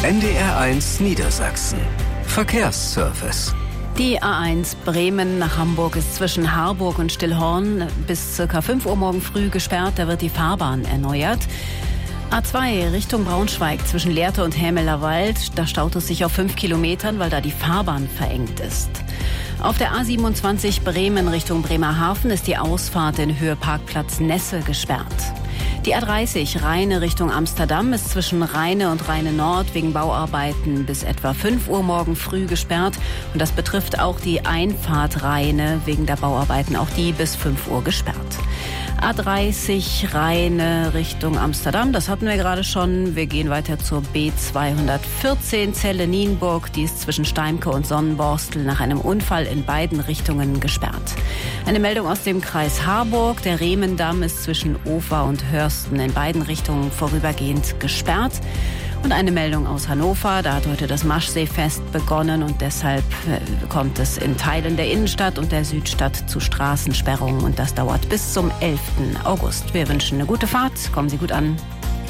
NDR1 Niedersachsen. Verkehrsservice. Die A1 Bremen nach Hamburg ist zwischen Harburg und Stillhorn bis ca. 5 Uhr morgen früh gesperrt. Da wird die Fahrbahn erneuert. A2 Richtung Braunschweig zwischen Lehrte und Hämeler Wald. Da staut es sich auf 5 Kilometern, weil da die Fahrbahn verengt ist. Auf der A27 Bremen Richtung Bremerhaven ist die Ausfahrt in Höhe Parkplatz Nesse gesperrt. Die A30 Rheine Richtung Amsterdam ist zwischen Rheine und Rheine Nord wegen Bauarbeiten bis etwa 5 Uhr morgen früh gesperrt. Und das betrifft auch die Einfahrt Rheine wegen der Bauarbeiten, auch die bis 5 Uhr gesperrt. A30 Rheine Richtung Amsterdam, das hatten wir gerade schon. Wir gehen weiter zur B214 Celle-Nienburg. Die ist zwischen Steimke und Sonnenborstel nach einem Unfall in beiden Richtungen gesperrt. Eine Meldung aus dem Kreis Harburg. Der Rehmendamm ist zwischen Ofer und Hörsten in beiden Richtungen vorübergehend gesperrt. Und eine Meldung aus Hannover, da hat heute das Maschseefest begonnen und deshalb kommt es in Teilen der Innenstadt und der Südstadt zu Straßensperrungen und das dauert bis zum 11. August. Wir wünschen eine gute Fahrt, kommen Sie gut an.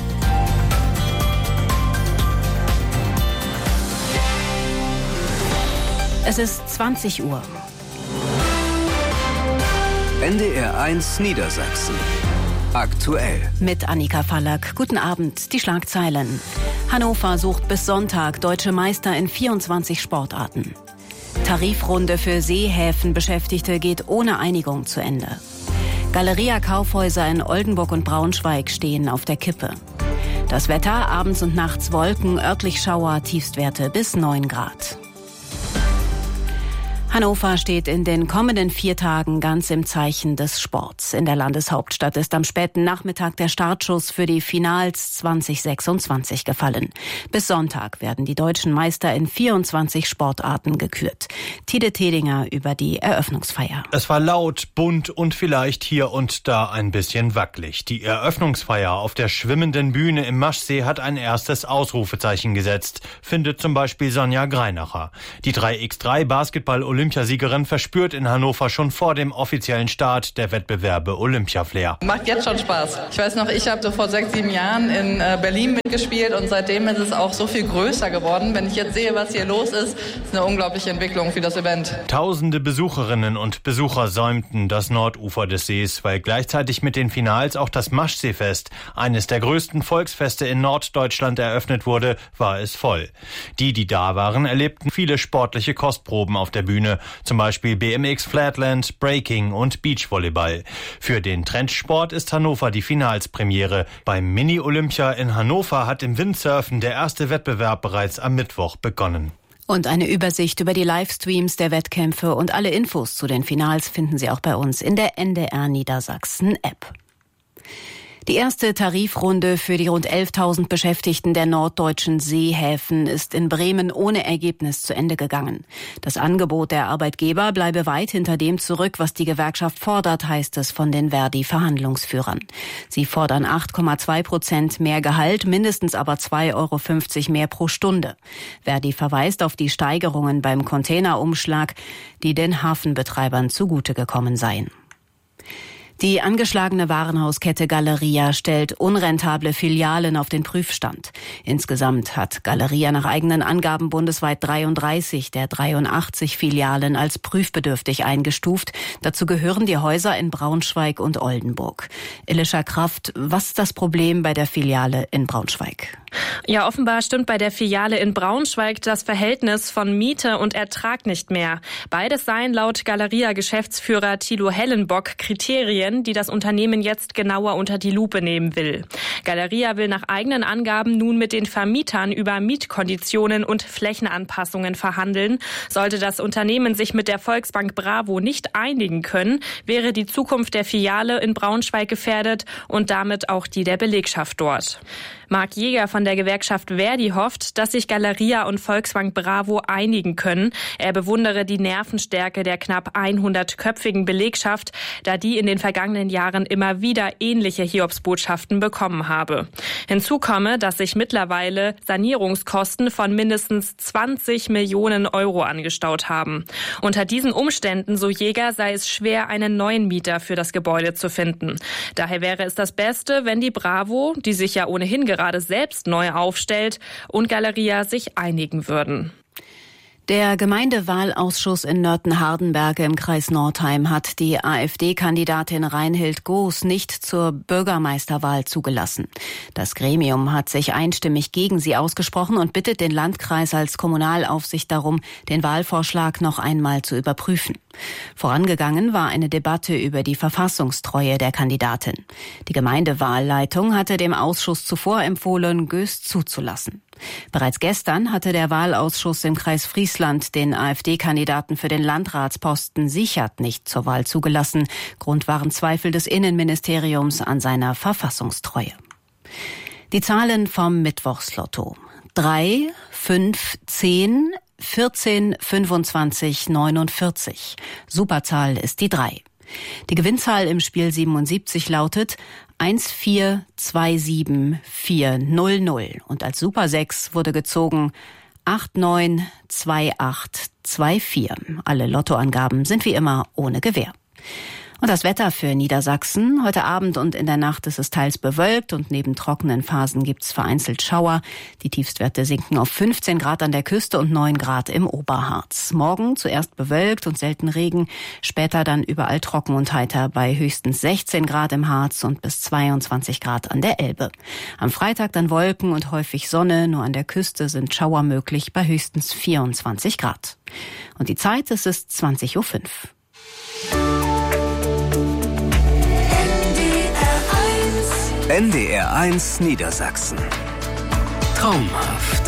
Es ist 20 Uhr. NDR1 Niedersachsen. Aktuell. Mit Annika Fallack. Guten Abend. Die Schlagzeilen. Hannover sucht bis Sonntag deutsche Meister in 24 Sportarten. Tarifrunde für Seehäfenbeschäftigte geht ohne Einigung zu Ende. Galeria-Kaufhäuser in Oldenburg und Braunschweig stehen auf der Kippe. Das Wetter, abends und nachts Wolken, örtlich Schauer, Tiefstwerte bis 9 Grad. Hannover steht in den kommenden 4 Tagen ganz im Zeichen des Sports. In der Landeshauptstadt ist am späten Nachmittag der Startschuss für die Finals 2026 gefallen. Bis Sonntag werden die deutschen Meister in 24 Sportarten gekürt. Tide Tedinger über die Eröffnungsfeier. Es war laut, bunt und vielleicht hier und da ein bisschen wackelig. Die Eröffnungsfeier auf der schwimmenden Bühne im Maschsee hat ein erstes Ausrufezeichen gesetzt, findet zum Beispiel Sonja Greinacher. Die 3x3 Basketball-Olympiasiegerin verspürt in Hannover schon vor dem offiziellen Start der Wettbewerbe Olympia-Flair. Macht jetzt schon Spaß. Ich weiß noch, ich habe so vor 6, 7 Jahren in Berlin mitgespielt und seitdem ist es auch so viel größer geworden. Wenn ich jetzt sehe, was hier los ist, ist eine unglaubliche Entwicklung für das Event. Tausende Besucherinnen und Besucher säumten das Nordufer des Sees, weil gleichzeitig mit den Finals auch das Maschseefest, eines der größten Volksfeste in Norddeutschland, eröffnet wurde, war es voll. Die da waren, erlebten viele sportliche Kostproben auf der Bühne. Zum Beispiel BMX, Flatland, Breaking und Beachvolleyball. Für den Trendsport ist Hannover die Finalspremiere. Beim Mini-Olympia in Hannover hat im Windsurfen der erste Wettbewerb bereits am Mittwoch begonnen. Und eine Übersicht über die Livestreams der Wettkämpfe und alle Infos zu den Finals finden Sie auch bei uns in der NDR Niedersachsen App. Die erste Tarifrunde für die rund 11.000 Beschäftigten der norddeutschen Seehäfen ist in Bremen ohne Ergebnis zu Ende gegangen. Das Angebot der Arbeitgeber bleibe weit hinter dem zurück, was die Gewerkschaft fordert, heißt es von den Verdi-Verhandlungsführern. Sie fordern 8,2% mehr Gehalt, mindestens aber 2,50 € mehr pro Stunde. Verdi verweist auf die Steigerungen beim Containerumschlag, die den Hafenbetreibern zugute gekommen seien. Die angeschlagene Warenhauskette Galeria stellt unrentable Filialen auf den Prüfstand. Insgesamt hat Galeria nach eigenen Angaben bundesweit 33 der 83 Filialen als prüfbedürftig eingestuft. Dazu gehören die Häuser in Braunschweig und Oldenburg. Elisha Kraft, was ist das Problem bei der Filiale in Braunschweig? Ja, offenbar stimmt bei der Filiale in Braunschweig das Verhältnis von Miete und Ertrag nicht mehr. Beides seien laut Galeria-Geschäftsführer Thilo Hellenbock Kriterien, die das Unternehmen jetzt genauer unter die Lupe nehmen will. Galeria will nach eigenen Angaben nun mit den Vermietern über Mietkonditionen und Flächenanpassungen verhandeln. Sollte das Unternehmen sich mit der Volksbank Bravo nicht einigen können, wäre die Zukunft der Filiale in Braunschweig gefährdet und damit auch die der Belegschaft dort. Marc Jäger von der Gewerkschaft Verdi hofft, dass sich Galeria und Volksbank Bravo einigen können. Er bewundere die Nervenstärke der knapp 100-köpfigen Belegschaft, da die in den vergangenen Jahren immer wieder ähnliche Hiobsbotschaften bekommen habe. Hinzu komme, dass sich mittlerweile Sanierungskosten von mindestens 20 Millionen Euro angestaut haben. Unter diesen Umständen, so Jäger, sei es schwer, einen neuen Mieter für das Gebäude zu finden. Daher wäre es das Beste, wenn die Bravo, die sich ja ohnehin gerade gerade selbst neu aufstellt und Galeria sich einigen würden. Der Gemeindewahlausschuss in Nörten-Hardenberge im Kreis Northeim hat die AfD-Kandidatin Reinhild Goos nicht zur Bürgermeisterwahl zugelassen. Das Gremium hat sich einstimmig gegen sie ausgesprochen und bittet den Landkreis als Kommunalaufsicht darum, den Wahlvorschlag noch einmal zu überprüfen. Vorangegangen war eine Debatte über die Verfassungstreue der Kandidatin. Die Gemeindewahlleitung hatte dem Ausschuss zuvor empfohlen, Goos zuzulassen. Bereits gestern hatte der Wahlausschuss im Kreis Friesland den AfD-Kandidaten für den Landratsposten Sichert nicht zur Wahl zugelassen. Grund waren Zweifel des Innenministeriums an seiner Verfassungstreue. Die Zahlen vom Mittwochslotto: 3, 5, 10, 14, 25, 49. Superzahl ist die 3. Die Gewinnzahl im Spiel 77 lautet 1427400 und als Super 6 wurde gezogen 892824. Alle Lottoangaben sind wie immer ohne Gewähr. Und das Wetter für Niedersachsen. Heute Abend und in der Nacht ist es teils bewölkt und neben trockenen Phasen gibt's vereinzelt Schauer. Die Tiefstwerte sinken auf 15 Grad an der Küste und 9 Grad im Oberharz. Morgen zuerst bewölkt und selten Regen, später dann überall trocken und heiter bei höchstens 16 Grad im Harz und bis 22 Grad an der Elbe. Am Freitag dann Wolken und häufig Sonne, nur an der Küste sind Schauer möglich bei höchstens 24 Grad. Und die Zeit, es ist 20:05 Uhr. NDR 1 Niedersachsen. Traumhaft.